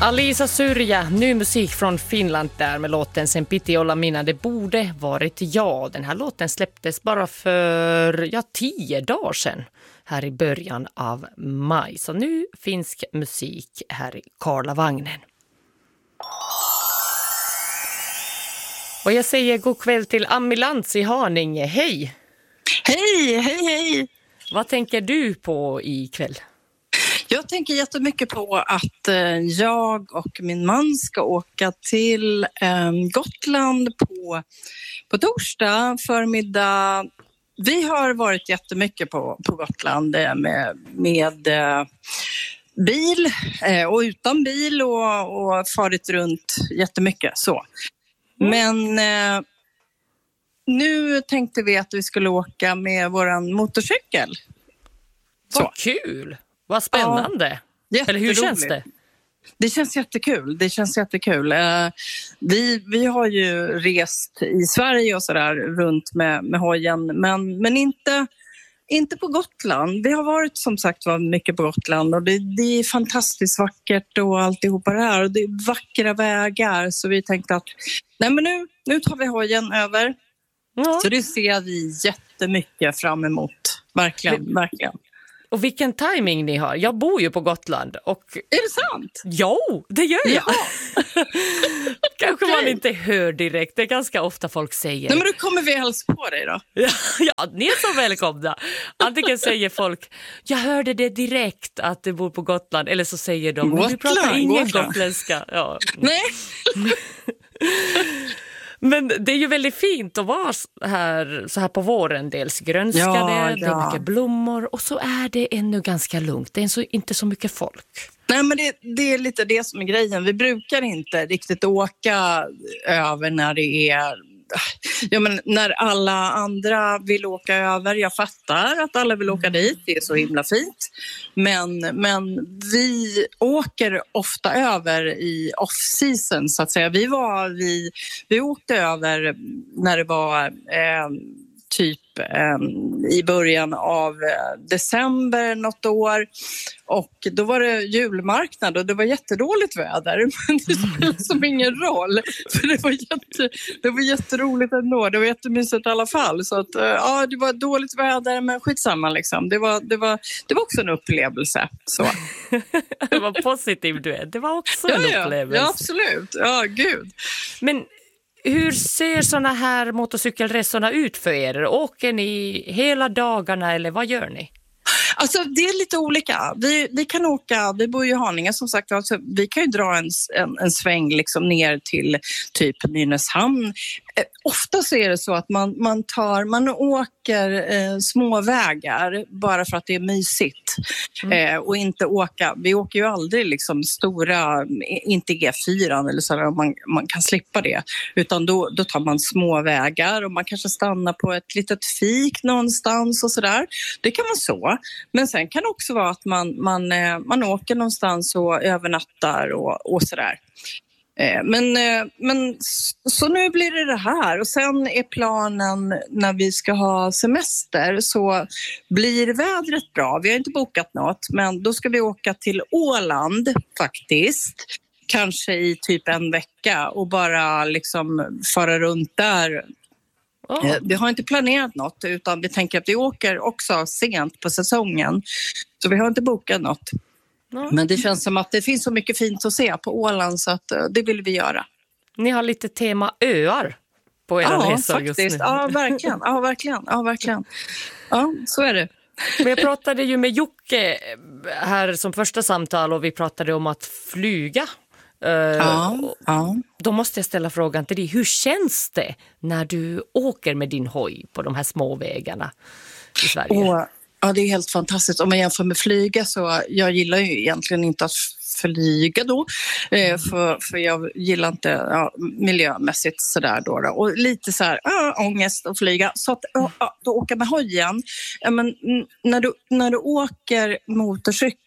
Alisa Syrjä, ny musik från Finland där med låten Sen piti olla minä, det borde varit jag. Den här låten släpptes bara för 10 dagar sedan här i början av maj. Så nu finsk musik här i Karlavagnen. Och jag säger god kväll till Ami Lantz i Haninge. Hej! Hej! Vad tänker du på ikväll? Jag tänker jättemycket på att jag och min man ska åka till Gotland på torsdag förmiddag. Vi har varit jättemycket på Gotland med bil och utan bil och farit runt jättemycket så. Men nu tänkte vi att vi skulle åka med våran motorcykel. Vad kul! Vad spännande! Ja, eller hur känns det? Det känns jättekul. Vi har ju rest i Sverige och sådär runt med hojen, men inte på Gotland. Vi har varit som sagt mycket på Gotland och det är fantastiskt vackert och alltihopa det här. Och det är vackra vägar så vi tänkte att nu tar vi hojen över. Ja. Så det ser vi jättemycket fram emot. Verkligen. Och vilken timing ni har. Jag bor ju på Gotland. Och... Är det sant? Jo, det gör jag. Ja. Kanske man inte hör direkt. Det är ganska ofta folk säger. Nej, men då kommer vi hälsa på dig då. Ja, ni är så välkomna. Antingen säger folk, jag hörde det direkt att du bor på Gotland. Eller så säger de, men du pratar ingen gotländska. Ja. Nej. Men det är ju väldigt fint att vara så här på våren. Dels grönskade, det är mycket blommor och så är det ännu ganska lugnt. Det är inte så mycket folk. Nej, men det är lite det som är grejen. Vi brukar inte riktigt åka över när det är... Ja, men när alla andra vill åka över, jag fattar att alla vill åka dit, det är så himla fint. Men vi åker ofta över i off-season så att säga. Vi åkte över när det var typ i början av december något år och då var det julmarknad och det var jättedåligt väder men det spelade som ingen roll för det var jätteroligt ändå, det var jättemysigt i alla fall så att det var dåligt väder men skitsamma liksom, det var också en upplevelse så. Det var positivt du är, det var också en upplevelse. Ja, absolut, ja gud. Men hur ser såna här motorcykelresorna ut för er? Åker ni hela dagarna eller vad gör ni? Alltså det är lite olika. Vi kan åka, vi bor ju i Haninge som sagt, alltså, vi kan ju dra en sväng liksom ner till typ Nynäshamn. Ofta så är det så att man åker små vägar bara för att det är mysigt och inte åka. Vi åker ju aldrig liksom stora, inte G4 eller så där, man kan slippa det. Utan då tar man små vägar och man kanske stannar på ett litet fik någonstans och sådär. Det kan vara så. Men sen kan det också vara att man åker någonstans och övernattar och sådär. Men så nu blir det här och sen är planen när vi ska ha semester så blir vädret bra. Vi har inte bokat något men då ska vi åka till Åland faktiskt. Kanske i typ en vecka och bara liksom fara runt där. Vi har inte planerat något utan vi tänker att vi åker också sent på säsongen. Så vi har inte bokat något. Men det känns som att det finns så mycket fint att se på Åland så att det vill vi göra. Ni har lite tema öar på era resor just nu. Ja, verkligen. Ja, så är det. Men jag pratade ju med Jocke här som första samtal och vi pratade om att flyga. Då måste jag ställa frågan till dig. Hur känns det när du åker med din hoj på de här små vägarna i Sverige? Ja, det är helt fantastiskt. Om man jämför med flyga så jag gillar ju egentligen inte att flyga då. För jag gillar inte miljömässigt sådär då. Och lite så här ångest att flyga. Så att då åka med hojen. Men när du åker motorcykel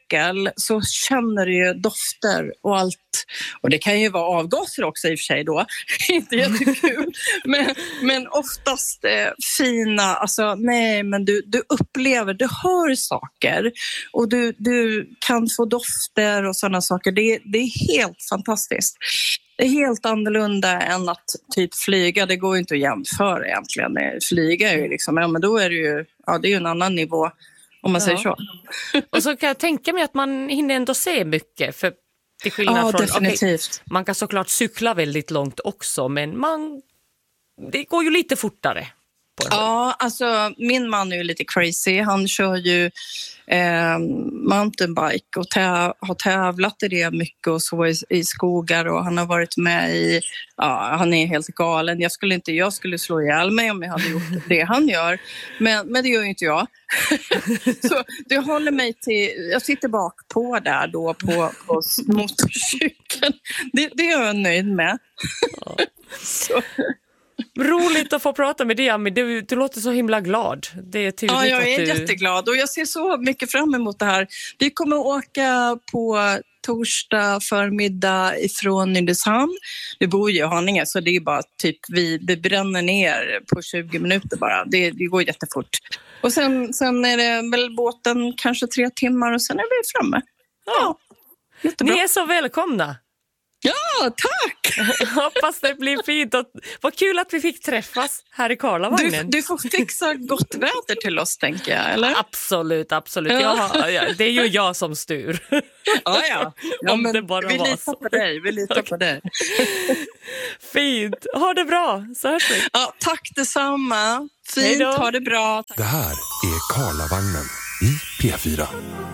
cykel så känner du ju dofter och allt. Och det kan ju vara avgaser också i och för sig då. Inte jättekul. men oftast fina, alltså nej, men du upplever, du hör saker och du kan få dofter och sådana saker. Det är helt fantastiskt. Det är helt annorlunda än att typ flyga. Det går ju inte att jämföra egentligen. Flyga är ju liksom, ja men då är det ju, ja det är ju en annan nivå om man säger så. Och så kan jag tänka mig att man hinner ändå se mycket, för till skillnad från, definitivt. Okay, man kan såklart cykla väldigt långt också, men det går ju lite fortare. Ja, alltså min man är ju lite crazy. Han kör ju mountainbike och har tävlat i det mycket och så i skogar, och han har varit med i, ja, han är helt galen. Jag skulle slå ihjäl mig om jag hade gjort det han gör, men det gör ju inte jag. Så det håller mig till, jag sitter bak på där då på motorcykeln. Det är jag nöjd med. Så. Roligt att få prata med dig, Ami. Du låter så himla glad. Det är tydligt. Ja, jag är jätteglad och jag ser så mycket fram emot det här. Vi kommer åka på torsdag förmiddag ifrån Nynäshamn. Vi bor ju i Haninge, så det är bara typ vi bränner ner på 20 minuter bara. Det går jättefort. Och sen är det väl båten kanske 3 timmar och sen är vi framme. Ja, jättebra. Ni är så välkomna. Ja, tack! Hoppas det blir fint. Vad kul att vi fick träffas här i Karlavagnen. Du får fixa gott väder till oss, tänker jag, eller? Absolut. Ja. Det är ju jag som styr. Ja, om men det bara vi var litar så. på dig. Vi litar på dig. Fint. Ha det bra. Så hörs vi. Ja, tack detsamma. Fint, Hejdå. ha det bra. Tack. Det här är Karlavagnen i P4.